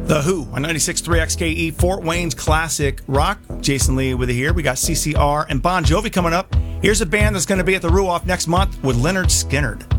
The Who on 96.3 XKE, Fort Wayne's classic rock. Jason Lee with you here. We got CCR and Bon Jovi coming up. Here's a band that's going to be at the Ruoff next month with Leonard Skinner.